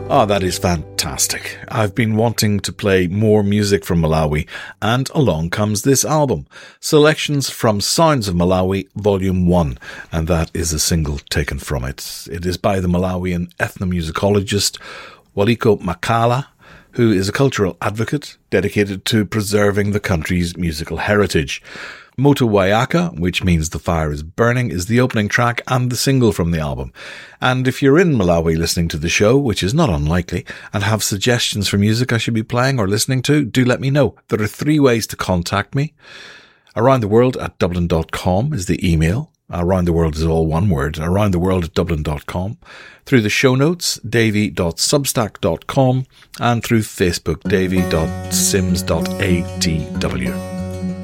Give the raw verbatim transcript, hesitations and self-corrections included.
Oh, that is fantastic. I've been wanting to play more music from Malawi, and along comes this album, Selections from Sounds of Malawi, Volume one, and that is a single taken from it. It is by the Malawian ethnomusicologist Waliko Makala, who is a cultural advocate dedicated to preserving the country's musical heritage. Moto Wayaka, which means the fire is burning, is the opening track and the single from the album. And if you're in Malawi listening to the show, which is not unlikely, and have suggestions for music I should be playing or listening to, do let me know. There are three ways to contact me. Around the world at dublin dot com is the email. Around the World is all one word. Around the World at dublin dot com. Through the show notes, davy dot substack dot com, and through Facebook, davy dot sims dot a t w.